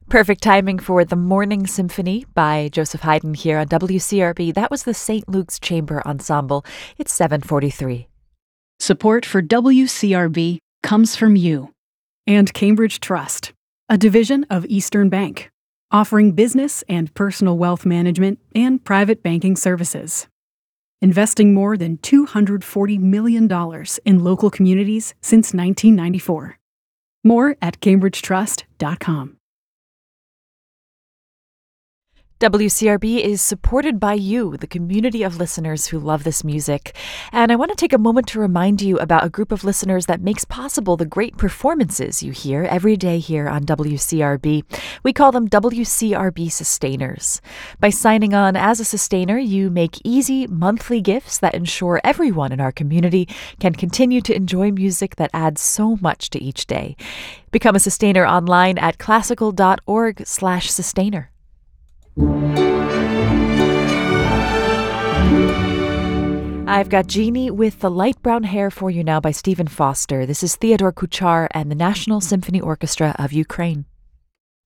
Perfect timing for The Morning Symphony by Joseph Haydn here on WCRB. That was the St. Luke's Chamber Ensemble. It's 7:43. Support for WCRB comes from you and Cambridge Trust, a division of Eastern Bank, offering business and personal wealth management and private banking services. Investing more than $240 million in local communities since 1994. More at cambridgetrust.com. WCRB is supported by you, the community of listeners who love this music. And I want to take a moment to remind you about a group of listeners that makes possible the great performances you hear every day here on WCRB. We call them WCRB Sustainers. By signing on as a sustainer, you make easy monthly gifts that ensure everyone in our community can continue to enjoy music that adds so much to each day. Become a sustainer online at classical.org/sustainer. I've got Jeannie with the Light Brown Hair for you now by Stephen Foster. This is Theodore Kuchar and the National Symphony Orchestra of Ukraine.